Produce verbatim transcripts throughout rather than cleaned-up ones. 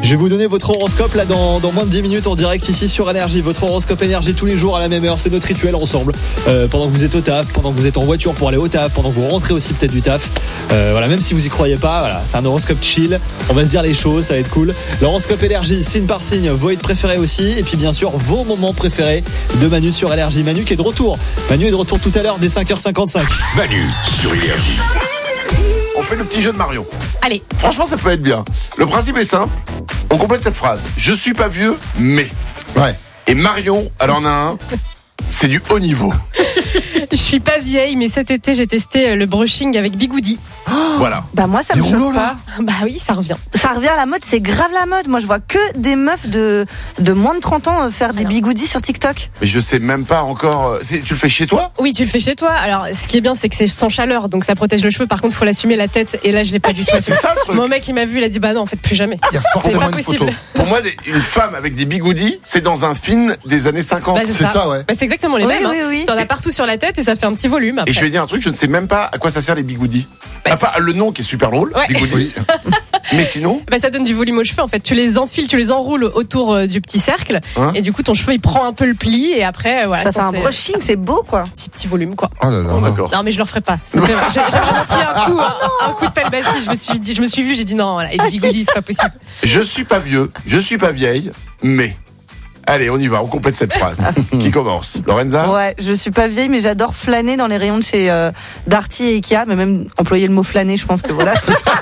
Je vais vous donner votre horoscope là dans, dans moins de dix minutes en direct ici sur Énergie. Votre horoscope Énergie tous les jours à la même heure. C'est notre rituel ensemble. Euh, pendant que vous êtes au taf, pendant que vous êtes en voiture pour aller au taf, pendant que vous rentrez aussi peut-être du taf. Euh, voilà, même si vous y croyez pas, voilà, c'est un horoscope chill. On va se dire les choses, ça va être cool. L'horoscope Énergie, signe par signe, vos hits préférés aussi. Et puis bien sûr, vos moments préférés de Manu sur Énergie. Manu qui est de retour. Manu est de retour tout à l'heure dès cinq heures cinquante-cinq. Manu sur Énergie. On fait le petit jeu de Marion. Allez. Franchement, ça peut être bien. Le principe est simple. On complète cette phrase. Je suis pas vieux, mais. Ouais. Et Marion, elle en a un. C'est du haut niveau. Je suis pas vieille, mais cet été, j'ai testé le brushing avec Bigoudi. Voilà. Bah moi ça Des me rouleaux, choque là pas. Bah oui, ça revient. Ça revient à la mode, c'est grave la mode. Moi je vois que des meufs de, de moins de trente ans faire des bigoudis sur TikTok. Mais je sais même pas encore. C'est- tu le fais chez toi? Oui, tu le fais chez toi. Alors, ce qui est bien, c'est que c'est sans chaleur, donc ça protège le cheveu. Par contre, il faut l'assumer la tête. Et là, je l'ai pas du tout. C'est ça le truc. Mon mec, il m'a vu, il a dit bah non, en fait, plus jamais. Il y a C'est forcément pas une possible. photo. Pour moi, des- une femme avec des bigoudis, c'est dans un film des années cinquante. Bah, C'est ça, ouais. Bah, c'est exactement les Oui, mêmes. oui, hein. oui. T'en as partout sur la tête et ça fait un petit volume. Après. Et je vais dire un truc, je ne sais même pas à quoi ça sert les bigoudis. Bah, À part le nom qui est super drôle, Ouais. bigoudi. Oui. Mais sinon, Bah, ça donne du volume aux cheveux. En fait, tu les enfiles, tu les enroules autour euh, du petit cercle, Hein et du coup, ton cheveu il prend un peu le pli et après, euh, voilà, Ça fait un c'est brushing, c'est beau quoi. petit petit volume quoi. Oh là là. oh, d'accord. Non mais je le referai pas. C'est vrai. J'ai j'ai vraiment pris un coup, un, un coup de pelle bassie. Je me suis dit, je me suis vu, j'ai dit non, voilà, et les bigoudis, c'est pas possible. Je suis pas vieux, je suis pas vieille, mais. Allez, on y va, on complète cette phrase. Qui commence? Lorenza? Ouais, je suis pas vieille mais j'adore flâner dans les rayons de chez euh, Darty et Ikea, mais même employer le mot flâner, je pense que voilà.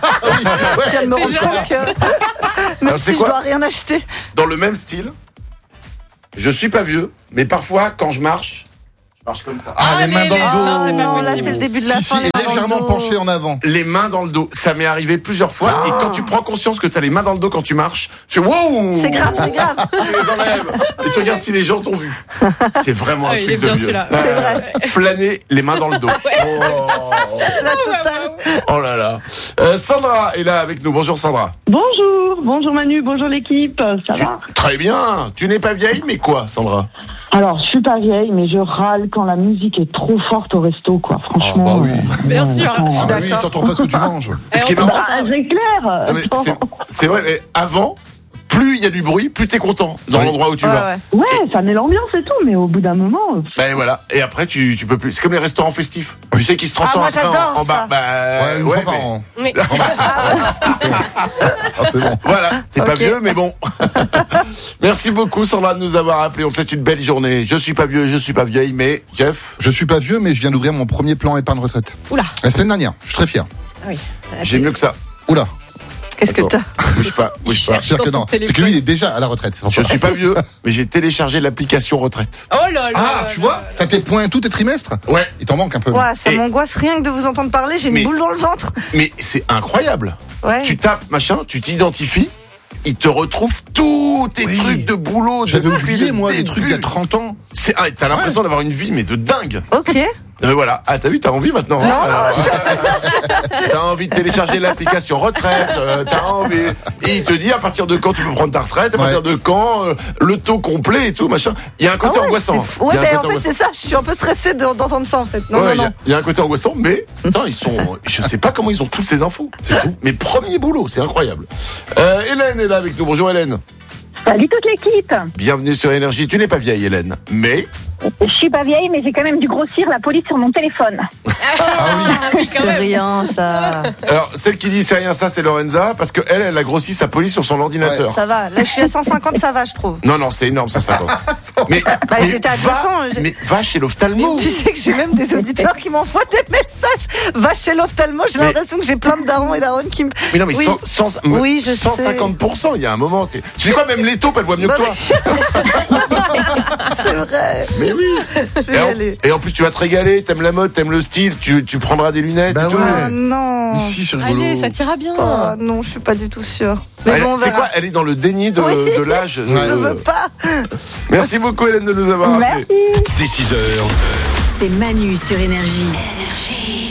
Je viens de me rendre Déjà. compte que même Alors, c'est si je quoi dois rien acheter. Dans le même style, je suis pas vieux, mais parfois, quand je marche, je marche comme ça. Ah, les mains dans le dos. Non, c'est pas Non, là possible. c'est le début de la Si, si, fin. les et mains dans le légèrement dos. penché en avant. Les mains dans le dos, ça m'est arrivé plusieurs fois. Ah. Et quand tu prends conscience que t'as les mains dans le dos quand tu marches, tu fais wow. C'est grave, c'est grave. Tu les enlèves. Et tu regardes si les gens t'ont vu. C'est vraiment un Ah, il truc est de bien, vieux. celui-là. Euh, Flâner les mains dans le dos. La totale. Oh là là. Euh, Sandra est là avec nous. Bonjour Sandra. Bonjour, bonjour Manu, bonjour l'équipe, ça Tu- va? Très bien. Tu n'es pas vieille, mais quoi, Sandra? Alors, je suis pas vieille, mais je râle quand la musique est trop forte au resto, quoi. Franchement. Ah bah oui. euh, Bien non, sûr. non. Ah bah oui, D'accord. t'entends pas ce que tu manges. Et Ce qui est on marrant- Ah, c'est clair. Non, mais c'est- C'est vrai, mais avant, plus il y a du bruit, plus t'es content dans Oui. l'endroit où tu Ouais, vas. ouais. Ouais, ça met l'ambiance et tout, mais au bout d'un moment. euh, Ben voilà. Et après, tu, tu peux plus. C'est comme les restaurants festifs. Tu sais, qui se transforment Ah, moi, après en, j'adore en bar. ça. Bah, Ouais, une ouais, fois par mais- an. Oui. Ah, c'est bon. Voilà, t'es pas Ok. vieux, mais bon. Merci beaucoup, Sandra, de nous avoir appelé. On te souhaite une belle journée. Je suis pas vieux, je suis pas vieille, mais Jeff, Je suis pas vieux, mais je viens d'ouvrir mon premier plan épargne retraite. Oula. La semaine dernière. Je suis très fier. Ah oui. j'ai mieux que ça. Oula. Qu'est-ce que t'as? Bouge pas, bouge pas. cherche. C'est-à-dire que Dans son non. C'est que téléphone. lui, il est déjà à la retraite. c'est pour Je ça. suis pas vieux, mais j'ai téléchargé l'application retraite. Oh là là. Ah, tu vois, t'as tes points tous tes trimestres. Ouais, Il t'en manque un peu. Ouais, ça Et- m'angoisse rien que de vous entendre parler, j'ai une Mais- boule dans le ventre. mais c'est incroyable. Ouais. Tu tapes, machin, tu t'identifies, il te retrouve tous tes Oui. trucs de boulot. J'avais depuis oublié, le moi, des début. trucs il y a trente ans. C'est, ah, t'as l'impression d'avoir une vie, mais de dingue. Ok. Euh, voilà. Ah, t'as vu, t'as envie maintenant. hein, alors, t'as envie de télécharger l'application retraite. euh, t'as envie. Et il te dit à partir de quand tu peux prendre ta retraite, à Ouais. partir de quand euh, le taux complet et tout machin. Il y a un côté Ah ouais, angoissant. c'est fou. Il y Ouais, a un mais côté en fait, c'est ça, je suis un peu stressée de- d'entendre ça en fait. Non, Ouais, il y non, a- non. il y a un côté angoissant, mais putain, ils sont. Je sais pas comment ils ont toutes ces infos. C'est fou. Mais premier boulot, c'est incroyable. Euh, Hélène est là avec nous. Bonjour Hélène. Salut toute l'équipe. Bienvenue sur Énergie. Tu n'es pas vieille, Hélène, mais Je suis pas vieille, mais j'ai quand même dû grossir la police sur mon téléphone. Ah oui, quand C'est même. rien, ça. alors celle qui dit c'est rien ça, c'est Lorenza parce que elle, elle a grossi sa police sur son ordinateur. Ça va. Là, je suis à cent cinquante, ça va, je trouve. Non non, c'est énorme ça, ça. va. mais Bah, mais j'étais à deux va, cents, j'ai- mais va chez l'ophtalmo. Tu sais que j'ai même des auditeurs qui m'envoient des messages. Va chez l'ophtalmo, j'ai Mais- l'impression que j'ai plein de darons et daronnes qui me. Mais non mais Oui. cent, cent, Oui, je cent cinquante pour cent, il y a un moment. c'est- Tu sais quoi, même les taupes, elles voient mieux que Non, toi. C'est vrai. Mais oui. Je vais Et y en, aller. et en plus, tu vas te régaler, t'aimes la mode, t'aimes le style, tu, tu prendras des lunettes Bah et tout. ouais. Ah non. Ici, c'est rigolo. Allez, ça t'ira bien. Oh, non, je suis pas du tout sûre. Mais Elle- bon, on c'est verra. quoi, elle est dans le déni de, Oui. de l'âge. Ouais. Je euh, veux pas. Merci beaucoup Hélène de nous avoir appelés. Merci. Dès six heures. C'est Manu sur Énergie.